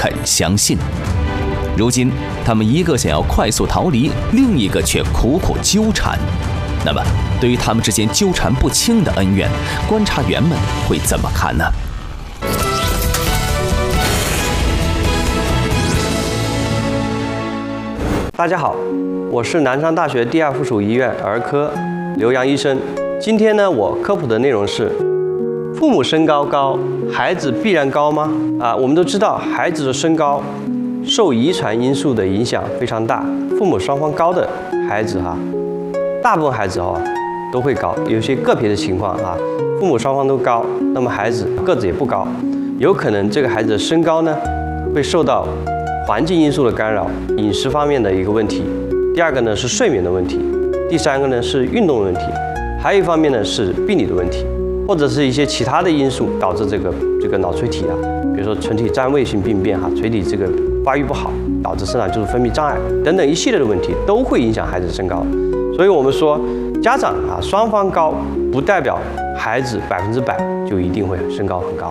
很相信。如今，他们一个想要快速逃离，另一个却苦苦纠缠。那么，对于他们之间纠缠不清的恩怨，观察员们会怎么看呢？ 大家好，我是南山大学第二附属医院儿科刘洋医生。今天呢，我科普的内容是：父母身高高，孩子必然高吗？我们都知道，孩子的身高受遗传因素的影响非常大。父母双方高的孩子大部分孩子都会高，有些个别的情况父母双方都高，那么孩子个子也不高，有可能这个孩子的身高呢会受到环境因素的干扰，饮食方面的一个问题。第二个呢是睡眠的问题，第三个呢是运动的问题，还有一方面呢是病理的问题，或者是一些其他的因素导致这个脑垂体比如说垂体占位性病变垂体这个发育不好，导致肾上激素分泌障碍等等一系列的问题都会影响孩子的身高。所以我们说，家长双方高不代表孩子100%就一定会身高很高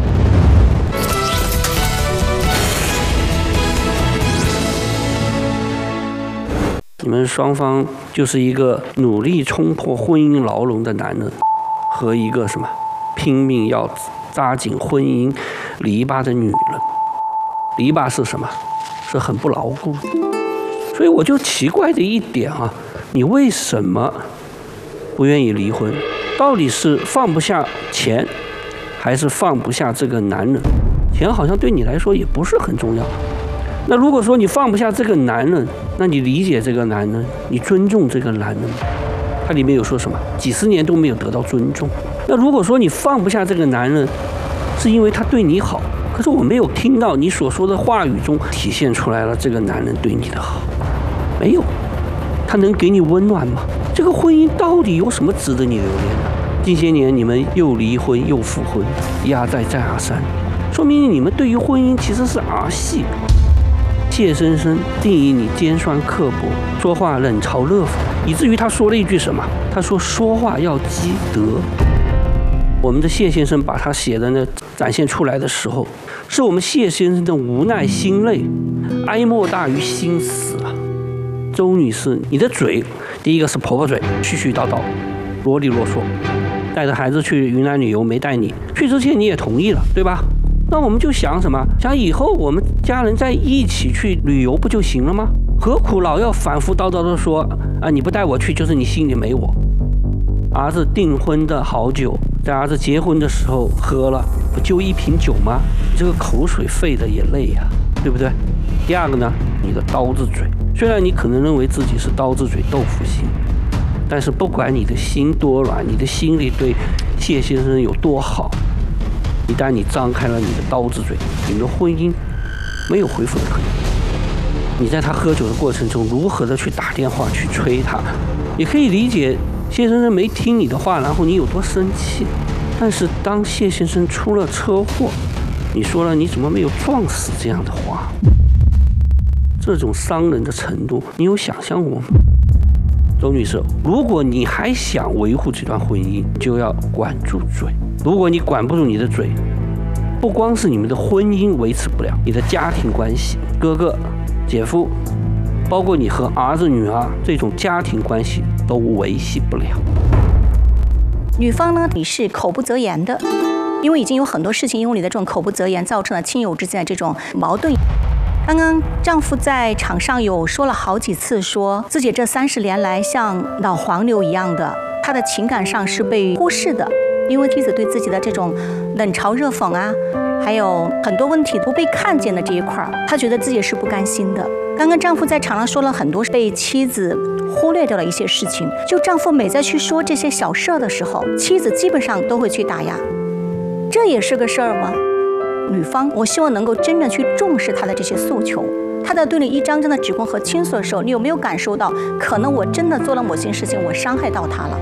你们双方就是一个努力冲破婚姻牢笼的男人，和一个拼命要扎紧婚姻篱笆的女人。篱笆是什么？是很不牢固。所以我就奇怪的一点你为什么不愿意离婚？到底是放不下钱，还是放不下这个男人？钱好像对你来说也不是很重要。那如果说你放不下这个男人，那你理解这个男人，你尊重这个男人，他里面有说什么？几十年都没有得到尊重。那如果说你放不下这个男人，是因为他对你好，可是我没有听到你所说的话语中体现出来了这个男人对你的好，没有。他能给你温暖吗？这个婚姻到底有什么值得你留恋的？近些年你们又离婚又复婚，一而再再而三，说明你们对于婚姻其实是儿戏。谢先生定义你尖酸刻薄，说话冷嘲热讽，以至于他说了一句什么？他说说话要积德。我们的谢先生把他写的展现出来的时候，是我们谢先生的无奈心累，哀莫大于心死周女士，你的嘴，第一个是婆婆嘴，絮絮叨叨，啰里啰嗦，带着孩子去云南旅游没带你，去之前你也同意了，对吧？那我们就想什么？想以后我们家人在一起去旅游不就行了吗？何苦老要反复叨叨的说你不带我去就是你心里没我。儿子订婚的好酒，在儿子结婚的时候喝了，不就一瓶酒吗？你这个口水费的也累对不对？第二个呢，你的刀子嘴，虽然你可能认为自己是刀子嘴豆腐心，但是不管你的心多软，你的心里对谢先生有多好，一旦你张开了你的刀子嘴，你的婚姻没有恢复的可能。你在他喝酒的过程中如何的去打电话去催他，也可以理解谢先生没听你的话，然后你有多生气。但是当谢先生出了车祸，你说了你怎么没有撞死这样的话，这种伤人的程度你有想象过吗？周女士，如果你还想维护这段婚姻，就要管住嘴。如果你管不住你的嘴，不光是你们的婚姻维持不了，你的家庭关系，哥哥姐夫，包括你和儿子女儿这种家庭关系都维系不了。 女方呢，你是口不择言的，因为已经有很多事情因为你的这种口不择言造成了亲友之间的这种矛盾。刚刚丈夫在场上有说了好几次，说自己这30年来像老黄牛一样的，他的情感上是被忽视的，因为妻子对自己的这种冷嘲热讽还有很多问题不被看见的这一块，他觉得自己是不甘心的。刚刚丈夫在场上说了很多被妻子忽略掉了一些事情，就丈夫每再去说这些小事的时候，妻子基本上都会去打压，这也是个事儿吗？女方，我希望能够真正去重视她的这些诉求。她在对你一张张的指控和倾诉的时候，你有没有感受到，可能我真的做了某些事情，我伤害到她了？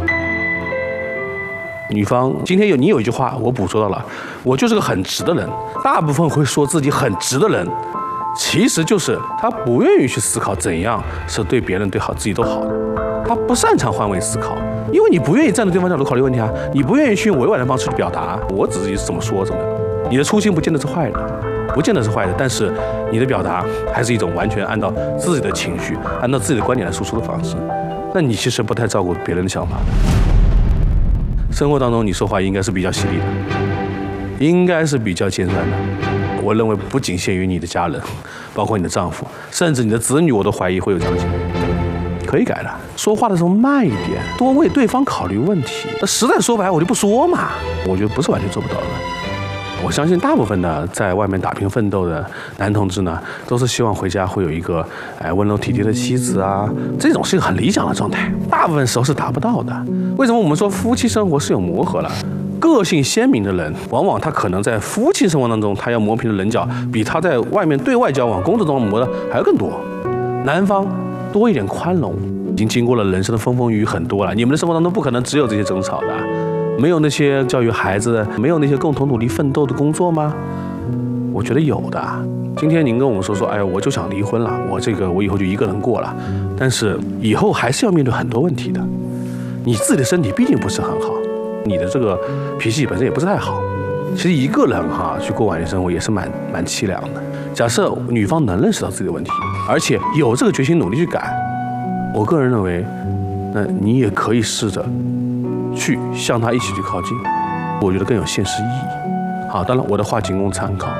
女方，今天你有一句话我捕捉到了，我就是个很直的人。大部分会说自己很直的人，其实就是他不愿意去思考怎样是对别人对好自己都好的，他不擅长换位思考。因为你不愿意站在对方角度考虑问题你不愿意去用委婉的方式去表达，我只是怎么说怎么，你的初心不见得是坏的。 不见得是坏的，但是你的表达还是一种完全按照自己的情绪、按照自己的观点来输出的方式，那你其实不太照顾别人的想法。生活当中你说话应该是比较犀利的，应该是比较尖酸的。我认为不仅限于你的家人，包括你的丈夫，甚至你的子女，我都怀疑会有这样的情况。可以改的，说话的时候慢一点，多为对方考虑问题。那实在说白，我就不说嘛。我觉得不是完全做不到的。我相信大部分的在外面打拼奋斗的男同志呢，都是希望回家会有一个温柔体贴的妻子啊，这种是一个很理想的状态，大部分时候是达不到的。为什么我们说夫妻生活是有磨合了？个性鲜明的人，往往他可能在夫妻生活当中，他要磨平的棱角，比他在外面对外交往、工作中磨的还要更多。男方多一点宽容，已经经过了人生的风风雨雨很多了。你们的生活当中不可能只有这些争吵的，没有那些教育孩子的，没有那些共同努力奋斗的工作吗？我觉得有的。今天您跟我们说，哎呀，我就想离婚了，我以后就一个人过了。但是以后还是要面对很多问题的。你自己的身体毕竟不是很好，你的这个脾气本身也不是太好。其实一个人去过晚年生活也是蛮凄凉的。假设女方能认识到自己的问题，而且有这个决心努力去改，我个人认为，那你也可以试着去向他一起去靠近，我觉得更有现实意义。好，当然我的话仅供参考。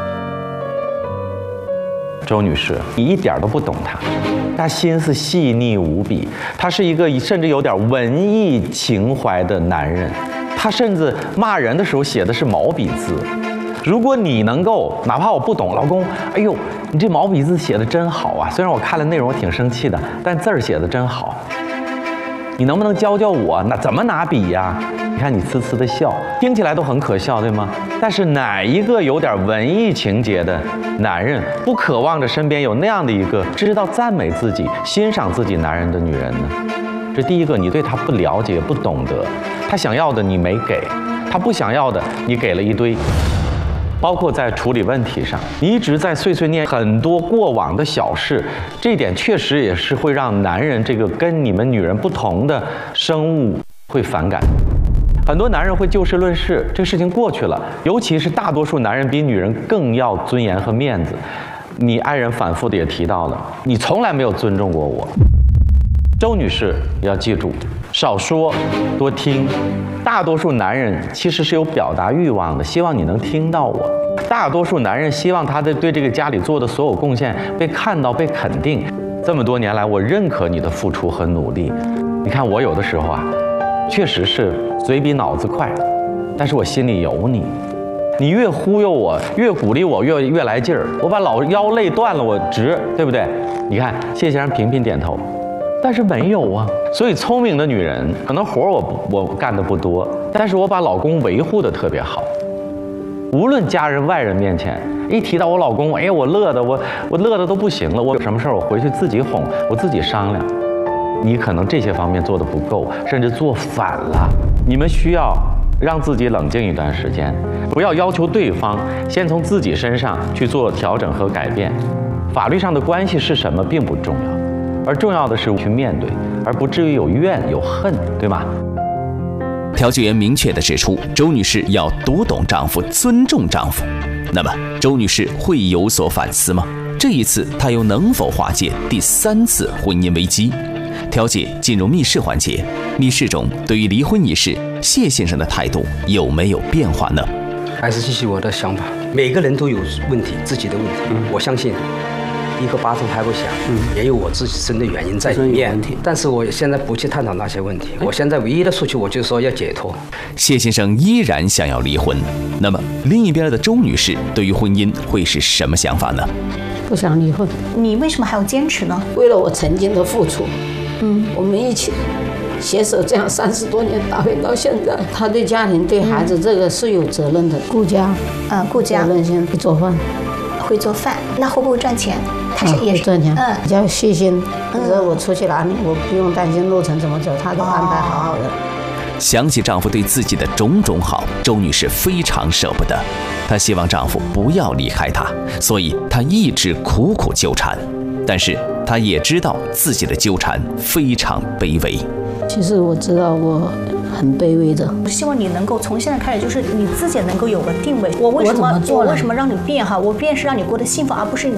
周女士，你一点都不懂她心思细腻无比，他是一个甚至有点文艺情怀的男人，他甚至骂人的时候写的是毛笔字。如果你能够，哪怕我不懂，老公，哎呦，你这毛笔字写的真好啊！虽然我看了内容我挺生气的，但字儿写的真好。你能不能教教我？那怎么拿笔呀？你看你呲呲的笑，听起来都很可笑，对吗？但是哪一个有点文艺情节的男人，不渴望着身边有那样的一个知道赞美自己、欣赏自己男人的女人呢？这第一个，你对他不了解、不懂得，他想要的你没给，他不想要的你给了一堆。包括在处理问题上，你一直在碎碎念很多过往的小事，这一点确实也是会让男人这个跟你们女人不同的生物会反感。很多男人会就事论事，这个事情过去了，尤其是大多数男人比女人更要尊严和面子。你爱人反复的也提到了，你从来没有尊重过我。周女士要记住，少说多听。大多数男人其实是有表达欲望的，希望你能听到我。大多数男人希望他对这个家里做的所有贡献被看到、被肯定。这么多年来，我认可你的付出和努力。你看我有的时候确实是嘴比脑子快，但是我心里有你。你越忽悠我，越鼓励我，越来劲儿。我把老腰累断了，我值，对不对？你看谢先生频频点头。但是没有啊，所以聪明的女人可能活我干的不多，但是我把老公维护的特别好。无论家人外人面前，一提到我老公，哎，我乐的都不行了。我有什么事儿我回去自己哄，我自己商量。你可能这些方面做的不够，甚至做反了。你们需要让自己冷静一段时间，不要要求对方，先从自己身上去做调整和改变。法律上的关系是什么并不重要。而重要的是去面对，而不至于有怨有恨，对吗？ 调解员明确地指出，周女士要读懂丈夫，尊重丈夫。那么，周女士会有所反思吗？这一次，她又能否化解第3次婚姻危机？调解进入密室环节，密室中对于离婚一事，谢先生的态度有没有变化呢？ 还是继续我的想法，每个人都有问题，自己的问题，我相信。一个巴掌拍不响，也有我自身的原因在里面。但是我现在不去探讨那些问题，我现在唯一的诉求，我就是说要解脱。 谢先生依然想要离婚，那么另一边的周女士对于婚姻会是什么想法呢？ 不想离婚。 你为什么还要坚持呢？ 为了我曾经的付出，我们一起携手这样30多年打拼到现在。他对家庭、对孩子这个是有责任的，顾家， 顾家， 责任心，会做饭， 会做饭，那会不会赚钱？他是也是赚钱，比较细心。比如说我出去哪里，我不用担心路程怎么走，他都安排好好的。 想起丈夫对自己的种种好，周女士非常舍不得。她希望丈夫不要离开她，所以她一直苦苦纠缠。但是她也知道自己的纠缠非常卑微。 其实我知道我很卑微的。 我希望你能够从现在开始，就是你自己能够有个定位。我为什么让你变哈？我变是让你过得幸福，而不是你